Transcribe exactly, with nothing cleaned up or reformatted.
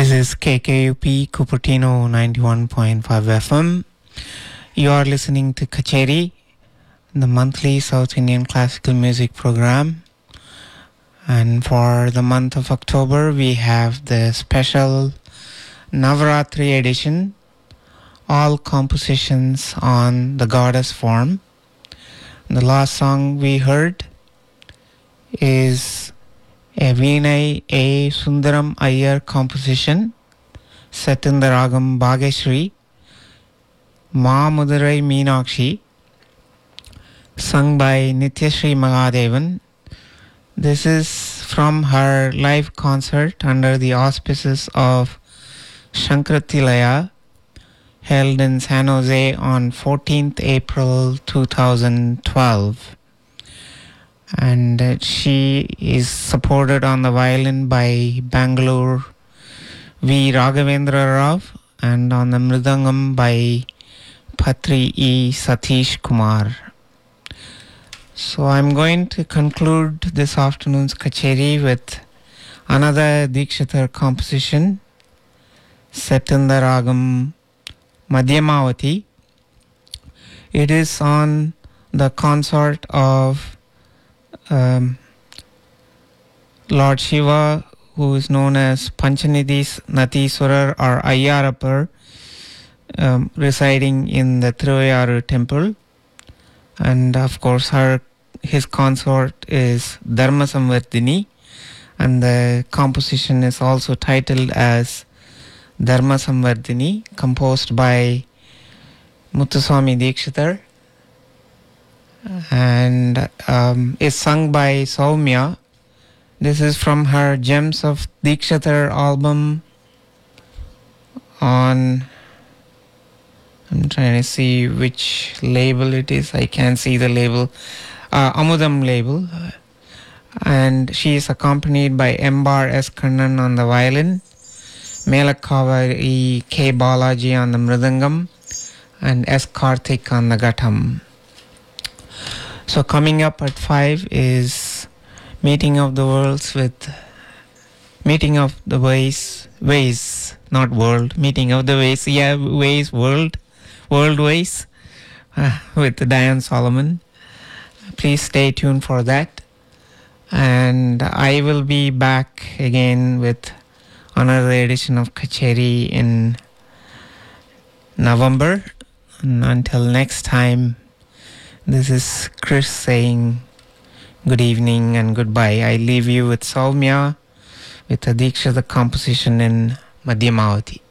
This is K K U P Cupertino ninety-one point five F M. You are listening to Kacheri, the monthly South Indian classical music program. And for the month of October, we have the special Navaratri edition, all compositions on the goddess form. The last song we heard is a Vinay A. Sundaram Iyer composition set in the ragam Bhageshri, Ma Mudurai Meenakshi, sung by Nityashri Mahadevan. This is from her live concert under the auspices of Shankratilaya, held in San Jose on fourteenth April twenty twelve. And uh, she is supported on the violin by Bangalore V. Raghavendra Rao and on the mridangam by Patri E. Satish Kumar. So I'm going to conclude this afternoon's Kacheri with another Dikshitar composition set in the ragam Madhyamavati. It is on the consort of Um, Lord Shiva, who is known as Panchanidhi Natiswarar or Ayyarapar, um, residing in the Thiruvayaru temple. And of course, her his consort is Dharma Samvardhini, and the composition is also titled as Dharma Samvardhini, composed by Muthuswami Dikshitar, and um, is sung by Soumya. This is from her Gems of Dikshitar album on, I'm trying to see which label it is, I can't see the label, uh, Amudam label, and she is accompanied by Embar S. Kannan on the violin, Melakavari K. Balaji on the mridangam, and S. Karthik on the ghatam. So coming up at five is Meeting of the Worlds with Meeting of the Ways, Ways, not World, Meeting of the Ways, yeah, Ways, World, World Ways, uh, with Diane Solomon. Please stay tuned for that. And I will be back again with another edition of Kacheri in November. And until next time, this is Chris saying good evening and goodbye. I leave you with Soumya with a Dikshita composition in Madhyamavati.